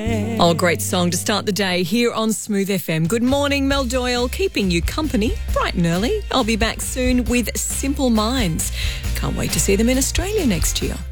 Oh, great song to start the day here on Smooth FM. Good morning, Mel Doyle, keeping you company bright and early. I'll be back soon with Simple Minds. Can't wait to see them in Australia next year.